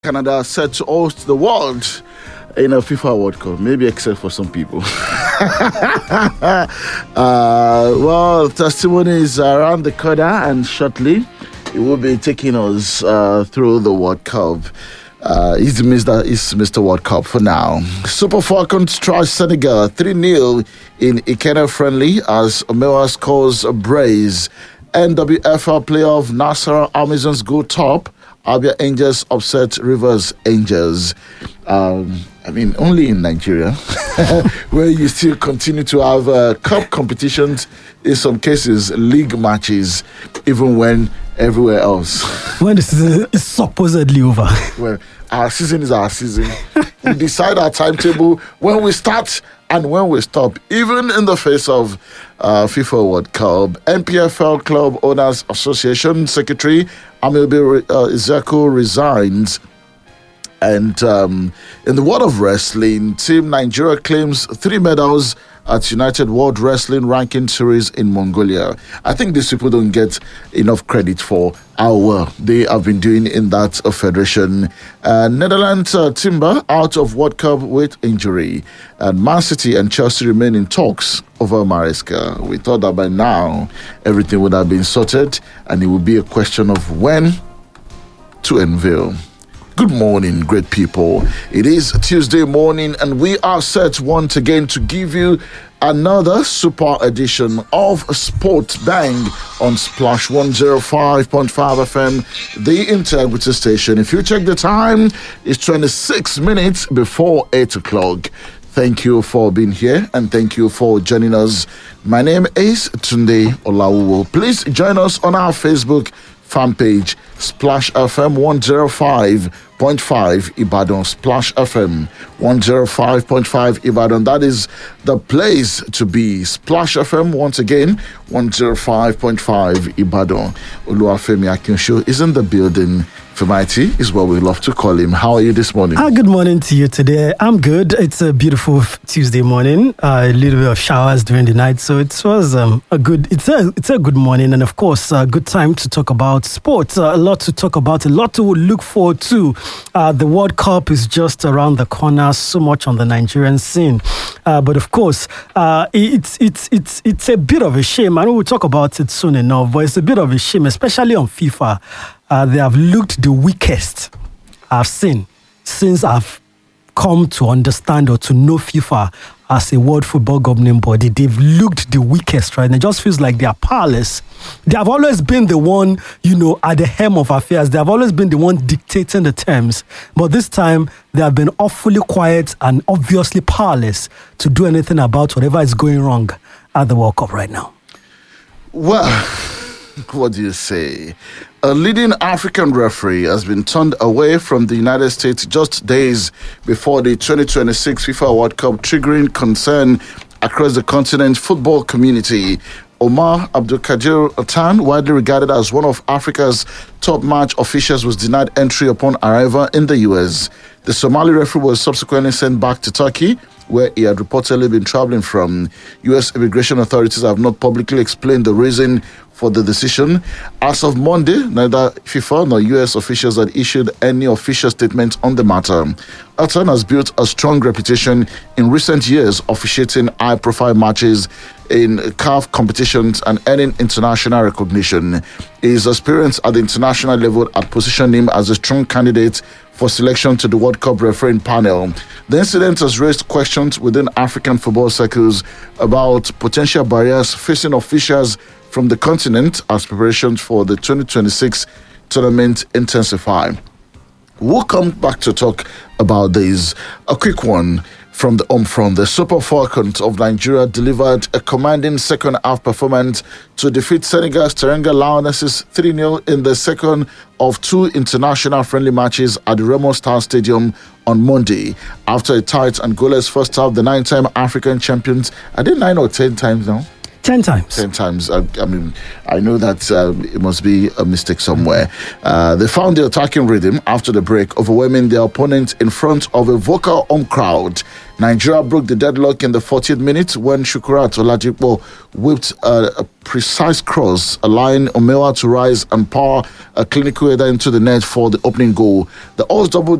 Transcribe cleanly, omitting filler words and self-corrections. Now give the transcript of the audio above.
Canada set to host the world in a FIFA World Cup, maybe except for some people. Testimonies around the corner, and shortly it will be taking us through the World Cup. He's Mr. World Cup for now. Super Falcons try Senegal 3-0 in Ikena friendly as Omewa scores a brace. NWFL playoff, Nasarawa Amazons go top. Abia Angels upset Rivers Angels. Only in Nigeria, where you still continue to have cup competitions, in some cases, league matches, even when everywhere else. When the season is supposedly over. Well, our season is our season. We decide our timetable when we start and when we stop, even in the face of FIFA World Cup. NPFL Club Owners Association Secretary Amilbe Ezeku resigns. And in the world of wrestling, Team Nigeria claims 3 medals at United World Wrestling Ranking Series in Mongolia. I think these people don't get enough credit for how well they have been doing in that federation. Netherlands Timber out of World Cup with injury. And Man City and Chelsea remain in talks over Maresca. We thought that by now everything would have been sorted and it would be a question of when to unveil. Good morning, great people. It is Tuesday morning, and we are set once again to give you another super edition of Sport Bang on Splash 105.5 FM, the Integrity Station. If you check the time, it's 26 minutes before 8 o'clock. Thank you for being here, and thank you for joining us. My name is Tunde Olawuwo. Please join us on our Facebook fan page, Splash FM 105.5 Ibadan. Splash FM 105.5 Ibadan. That is the place to be. Splash FM, once again, 105.5 Ibadan. Oluwafemi Akinsho is in the building. Femaiti is what we love to call him. How are you this morning? Good morning to you today. I'm good. It's a beautiful Tuesday morning. A little bit of showers during the night, so it was a good morning, and of course, a good time to talk about sports. A lot to talk about, a lot to look forward to. The World Cup is just around the corner. So much on the Nigerian scene, but of course, it's a bit of a shame. I know we'll talk about it soon enough, but it's a bit of a shame, especially on FIFA. They have looked the weakest I've seen since I've come to understand or to know FIFA as a world football governing body. They've looked the weakest, right? And it just feels like they are powerless. They have always been the one, at the helm of affairs. They have always been the one dictating the terms. But this time, they have been awfully quiet and obviously powerless to do anything about whatever is going wrong at the World Cup right now. Well, what do you say? A leading African referee has been turned away from the United States just days before the 2026 FIFA World Cup, triggering concern across the continent's football community. Omar Abdulkadir Atan, widely regarded as one of Africa's top match officials, was denied entry upon arrival in the U.S. The Somali referee was subsequently sent back to Turkey, where he had reportedly been traveling from. U.S. immigration authorities have not publicly explained the reason for the decision. As of Monday, neither FIFA nor U.S. officials had issued any official statement on the matter. Atan has built a strong reputation in recent years, officiating high-profile matches in CAF competitions and earning international recognition. His experience at the international level had positioned him as a strong candidate for selection to the World Cup refereeing panel. The incident has raised questions within African football circles about potential barriers facing officials from the continent as preparations for the 2026 tournament intensify. We'll come back to talk about this. A quick one from the home front. The Super Falcons of Nigeria delivered a commanding second half performance to defeat Senegal's Teranga Lionesses 3-0 in the second of 2 international friendly matches at the Remo Star Stadium on Monday. After a tight and goalless first half, the 9-time African champions, are they 9 or 10 times now? 10 times. 10 times. I mean, I know that it must be a mistake somewhere. They found the attacking rhythm after the break, overwhelming their opponent in front of a vocal home crowd. Nigeria broke the deadlock in the 40th minute when Shukurat Oladipo whipped a precise cross, allowing Omewa to rise and power a clinical header into the net for the opening goal. The Oz double